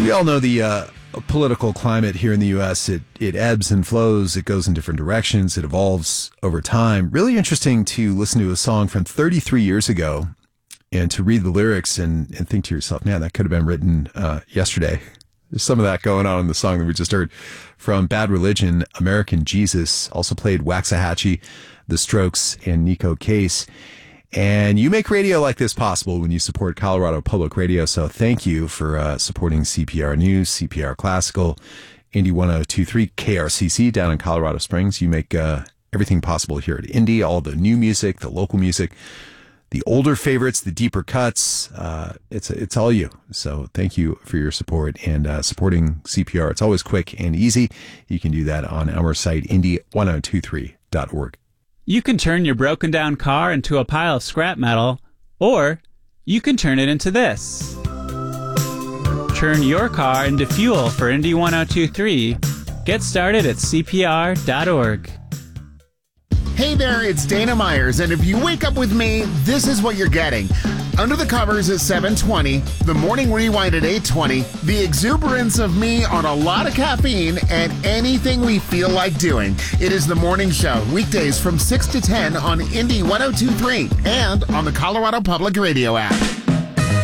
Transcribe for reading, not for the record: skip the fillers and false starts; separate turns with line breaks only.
We all know the political climate here in the U.S. It ebbs and flows. It goes in different directions. It evolves over time. Really interesting to listen to a song from 33 years ago and to read the lyrics and think to yourself, man, that could have been written yesterday. There's some of that going on in the song that we just heard from Bad Religion, American Jesus. Also played Waxahachie, The Strokes, and Nico Case. And you make radio like this possible when you support Colorado Public Radio. So thank you for supporting CPR News, CPR Classical, Indy 102.3, KRCC down in Colorado Springs. You make everything possible here at Indy, all the new music, the local music, the older favorites, the deeper cuts. It's all you. So thank you for your support and supporting CPR. It's always quick and easy. You can do that on our site, indy1023.org.
You can turn your broken down car into a pile of scrap metal, or you can turn it into this. Turn your car into fuel for Indy 102.3. Get started at CPR.org.
Hey there, it's Dana Myers, and if you wake up with me, this is what you're getting. Under the Covers at 7:20, the Morning Rewind at 8:20, the exuberance of me on a lot of caffeine, and anything we feel like doing. It is the morning show, weekdays from 6 to 10 on Indy 102.3 and on the Colorado Public Radio app.